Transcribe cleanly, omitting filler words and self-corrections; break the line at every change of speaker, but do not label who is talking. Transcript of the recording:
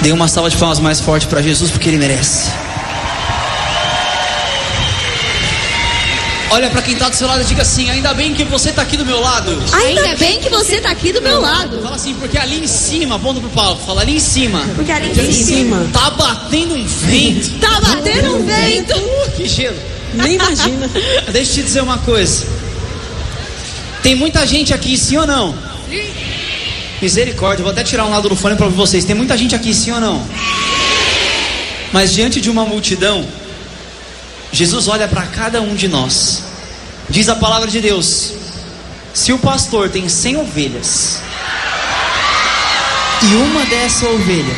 Dê uma salva de palmas mais forte para Jesus, porque Ele merece. Olha para quem está do seu lado e diga assim: ainda bem que você está aqui do meu lado.
Ainda bem que você está aqui do meu lado.
Fala assim, porque ali em cima, aponta pro Paulo, fala ali em cima.
Porque ali em cima
tá batendo um vento.
tá batendo um vento.
Que gelo.
Nem imagina.
Deixa eu te dizer uma coisa. Tem muita gente aqui, sim ou não? Sim. Misericórdia, eu vou até tirar um lado do fone para vocês. Tem muita gente aqui, sim ou não? Mas diante de uma multidão, Jesus olha para cada um de nós. Diz a palavra de Deus: se o pastor tem 100 ovelhas e uma dessa ovelha